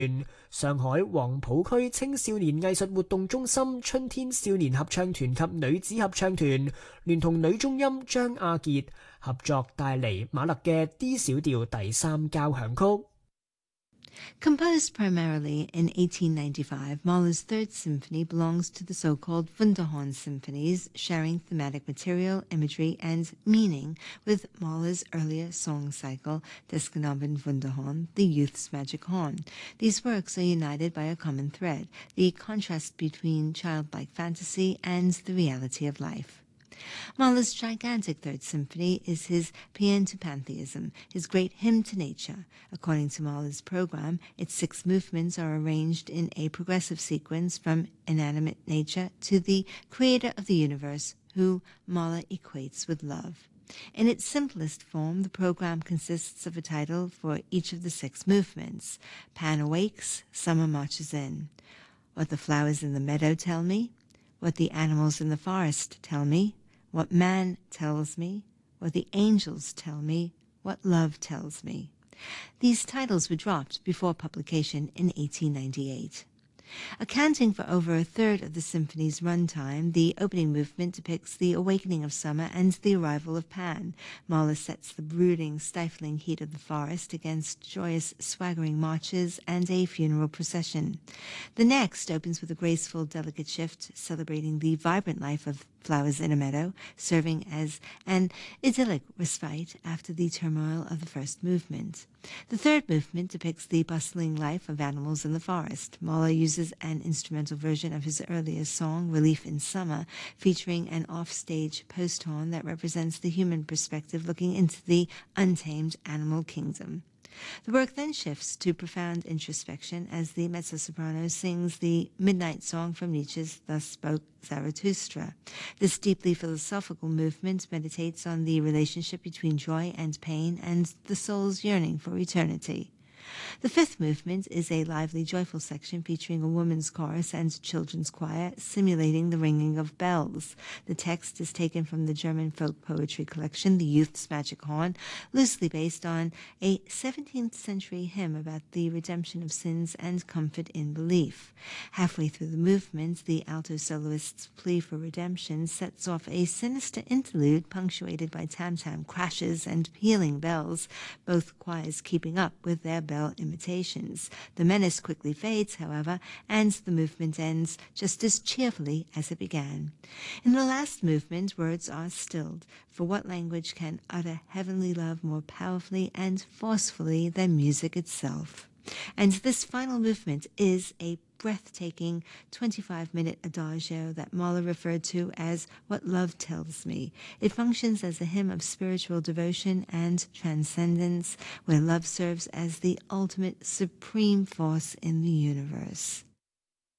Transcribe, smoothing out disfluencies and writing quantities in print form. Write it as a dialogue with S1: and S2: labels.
S1: 上海黃浦區青少年藝術活動中心春天少年合唱團及女子合唱團聯同女中音張亞傑合作帶嚟馬勒嘅 D 小調第三交響曲。
S2: Composed primarily in 1895, Mahler's Third Symphony belongs to the so-called Wunderhorn symphonies, sharing thematic material, imagery, and meaning with Mahler's earlier song cycle, Das Knabenwunderhorn, the Youth's Magic Horn. These works are united by a common thread, the contrast between childlike fantasy and the reality of life. Mahler's gigantic Third Symphony is his paean to pantheism, his great hymn to nature. According to Mahler's program, its 6 movements are arranged in a progressive sequence from inanimate nature to the creator of the universe, who Mahler equates with love. In its simplest form, the program consists of a title for each of the 6 movements. Pan awakes, summer marches in. What the flowers in the meadow tell me, what the animals in the forest tell me, what man tells me, what the angels tell me, what love tells me. These titles were dropped before publication in 1898. Accounting for over a third of the symphony's runtime, the opening movement depicts the awakening of summer and the arrival of Pan. Mahler sets the brooding, stifling heat of the forest against joyous, swaggering marches and a funeral procession. The next opens with a graceful, delicate shift, celebrating the vibrant life of flowers in a meadow, serving as an idyllic respite after the turmoil of the first movement. The third movement depicts the bustling life of animals in the forest. Mahler uses an instrumental version of his earlier song, Relief in Summer, featuring an offstage post-horn that represents the human perspective looking into the untamed animal kingdom. The work then shifts to profound introspection as the mezzo-soprano sings the midnight song from Nietzsche's Thus Spoke Zarathustra. This deeply philosophical movement meditates on the relationship between joy and pain and the soul's yearning for eternity. The fifth movement is a lively, joyful section featuring a woman's chorus and children's choir simulating the ringing of bells. The text is taken from the German folk poetry collection, The Youth's Magic Horn, loosely based on a 17th century hymn about the redemption of sins and comfort in belief. Halfway through the movement, the alto soloist's plea for redemption sets off a sinister interlude punctuated by tam-tam crashes and pealing bells, both choirs keeping up with their bell imitations. The menace quickly fades, however, and the movement ends just as cheerfully as it began. In the last movement, words are stilled, for what language can utter heavenly love more powerfully and forcefully than music itself? And this final movement is a breathtaking 25-minute adagio that Mahler referred to as What Love Tells Me. It functions as a hymn of spiritual devotion and transcendence, where love serves as the ultimate supreme force in the universe.